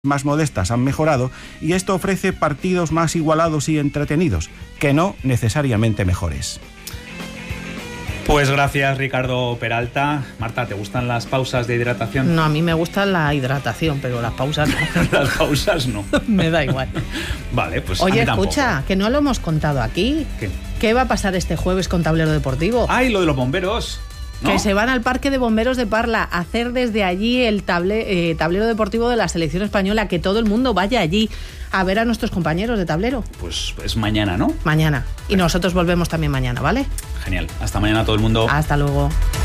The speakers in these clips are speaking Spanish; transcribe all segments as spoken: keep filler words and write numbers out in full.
más modestas han mejorado y esto ofrece partidos más igualados y entretenidos, que no necesariamente mejores. Pues gracias, Ricardo Peralta. Marta, ¿te gustan las pausas de hidratación? No, a mí me gusta la hidratación, pero las pausas no. Las pausas no. Me da igual. Vale, pues Oye, a mí tampoco. Escucha, que no lo hemos contado aquí. ¿Qué? ¿Qué va a pasar este jueves con Tablero Deportivo? ¡Ay, lo de los bomberos! ¿No? Que se van al Parque de Bomberos de Parla a hacer desde allí el table, eh, tablero deportivo de la selección española, que todo el mundo vaya allí a ver a nuestros compañeros de tablero. Pues es mañana, ¿no? Mañana. Y nosotros volvemos también mañana, ¿vale? Genial. Hasta mañana todo el mundo. Hasta luego.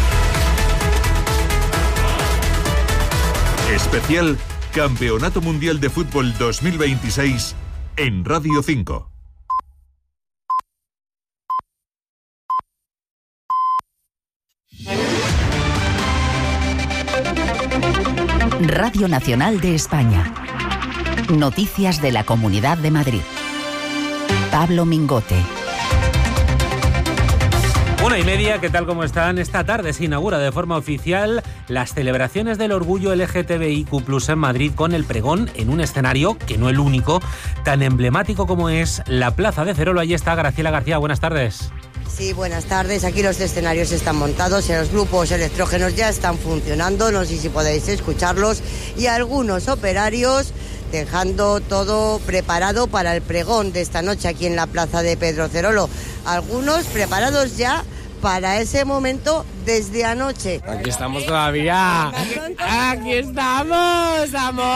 Especial Campeonato Mundial de Fútbol dos mil veintiséis en Radio cinco. Radio Nacional de España. Noticias de la Comunidad de Madrid. Pablo Mingote. Una y media, ¿qué tal, cómo están? Esta tarde se inaugura de forma oficial las celebraciones del orgullo L G T B I Q plus en Madrid, con el pregón en un escenario, que no el único, tan emblemático como es la Plaza de Cerolo. Ahí está Graciela García, buenas tardes. Sí, buenas tardes. Aquí los escenarios están montados, los grupos electrógenos ya están funcionando, no sé si podéis escucharlos, y algunos operarios dejando todo preparado para el pregón de esta noche aquí en la Plaza de Pedro Cerolo. Algunos preparados ya para ese momento desde anoche. Aquí estamos todavía. Aquí estamos,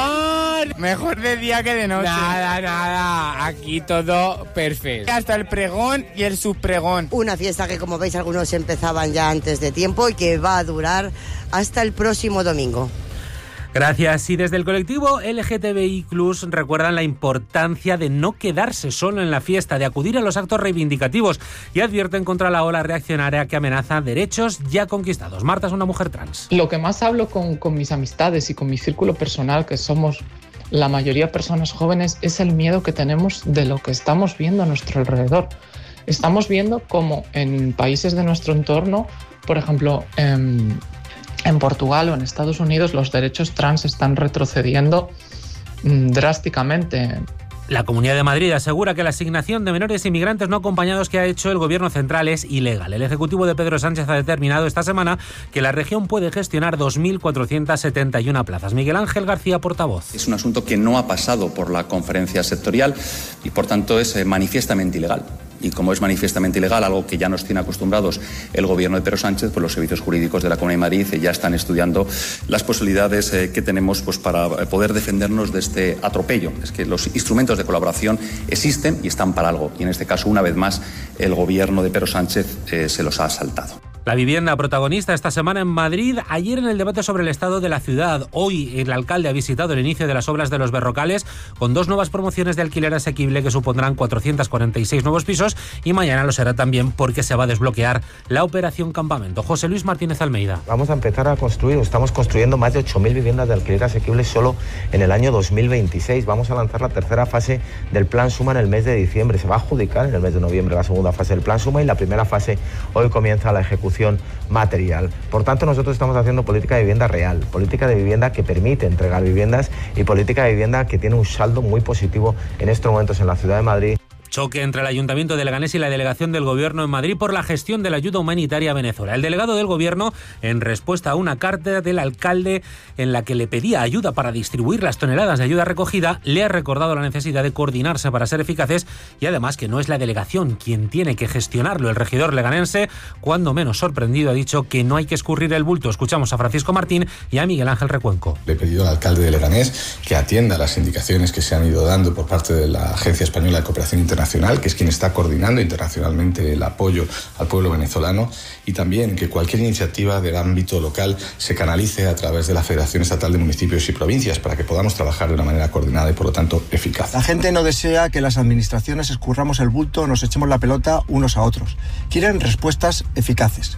amor. Mejor de día que de noche. Nada, nada. Aquí todo perfecto. Hasta el pregón y el subpregón. Una fiesta que, como veis, algunos empezaban ya antes de tiempo y que va a durar hasta el próximo domingo. Gracias. Y desde el colectivo L G T B I plus recuerdan la importancia de no quedarse solo en la fiesta, de acudir a los actos reivindicativos, y advierten contra la ola reaccionaria que amenaza derechos ya conquistados. Marta es una mujer trans. Lo que más hablo con, con mis amistades y con mi círculo personal, que somos la mayoría personas jóvenes, es el miedo que tenemos de lo que estamos viendo a nuestro alrededor. Estamos viendo como en países de nuestro entorno, por ejemplo, en... En Portugal o en Estados Unidos, los derechos trans están retrocediendo mmm, drásticamente. La Comunidad de Madrid asegura que la asignación de menores inmigrantes no acompañados que ha hecho el Gobierno central es ilegal. El Ejecutivo de Pedro Sánchez ha determinado esta semana que la región puede gestionar dos mil cuatrocientas setenta y una plazas. Miguel Ángel García, portavoz. Es un asunto que no ha pasado por la conferencia sectorial y, por tanto, es eh, manifiestamente ilegal. Y como es manifiestamente ilegal, algo que ya nos tiene acostumbrados el Gobierno de Pedro Sánchez, pues los servicios jurídicos de la Comunidad de Madrid eh, ya están estudiando las posibilidades eh, que tenemos pues, para poder defendernos de este atropello. Es que los instrumentos de colaboración existen y están para algo. Y en este caso, una vez más, el Gobierno de Pedro Sánchez eh, se los ha saltado. La vivienda protagonista esta semana en Madrid. Ayer, en el debate sobre el estado de la ciudad. Hoy el alcalde ha visitado el inicio de las obras de Los Berrocales, con dos nuevas promociones de alquiler asequible que supondrán cuatrocientos cuarenta y seis nuevos pisos, y mañana lo será también porque se va a desbloquear la operación Campamento. José Luis Martínez Almeida. Vamos a empezar a construir, estamos construyendo más de ocho mil viviendas de alquiler asequible solo en el año dos mil veintiséis. Vamos a lanzar la tercera fase del Plan Suma en el mes de diciembre. Se va a adjudicar en el mes de noviembre la segunda fase del Plan Suma, y la primera fase hoy comienza la ejecución material. Por tanto, nosotros estamos haciendo política de vivienda real, política de vivienda que permite entregar viviendas y política de vivienda que tiene un saldo muy positivo en estos momentos en la ciudad de Madrid. Choque entre el Ayuntamiento de Leganés y la delegación del Gobierno en Madrid por la gestión de la ayuda humanitaria a Venezuela. El delegado del Gobierno, en respuesta a una carta del alcalde en la que le pedía ayuda para distribuir las toneladas de ayuda recogida, le ha recordado la necesidad de coordinarse para ser eficaces, y además que no es la delegación quien tiene que gestionarlo. El regidor leganense, cuando menos sorprendido, ha dicho que no hay que escurrir el bulto. Escuchamos a Francisco Martín y a Miguel Ángel Recuenco. Le he pedido al alcalde de Leganés que atienda las indicaciones que se han ido dando por parte de la Agencia Española de Cooperación Internacional, que es quien está coordinando internacionalmente el apoyo al pueblo venezolano, y también que cualquier iniciativa del ámbito local se canalice a través de la Federación Estatal de Municipios y Provincias para que podamos trabajar de una manera coordinada y, por lo tanto, eficaz. La gente no desea que las administraciones escurramos el bulto o nos echemos la pelota unos a otros. Quieren respuestas eficaces.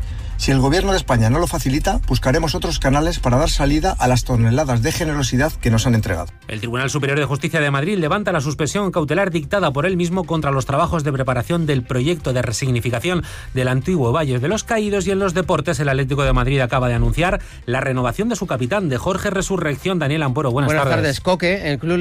Si el Gobierno de España no lo facilita, buscaremos otros canales para dar salida a las toneladas de generosidad que nos han entregado. El Tribunal Superior de Justicia de Madrid levanta la suspensión cautelar dictada por él mismo contra los trabajos de preparación del proyecto de resignificación del antiguo Valle de los Caídos, y en los deportes el Atlético de Madrid acaba de anunciar la renovación de su capitán, de Jorge Resurrección. Daniel Amporo, buenas, buenas tardes. tardes, Coque. El club